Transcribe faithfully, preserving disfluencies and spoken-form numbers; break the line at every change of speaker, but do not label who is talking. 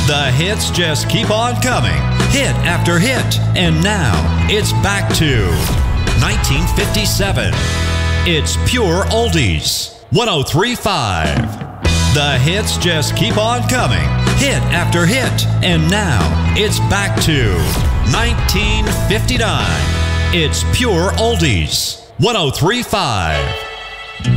The hits just keep on coming, hit after hit. And now, it's back to nineteen fifty-seven. It's pure oldies. one oh three point five. The hits just keep on coming, hit after hit. And now, it's back to nineteen fifty-nine. It's pure oldies. one oh three point five.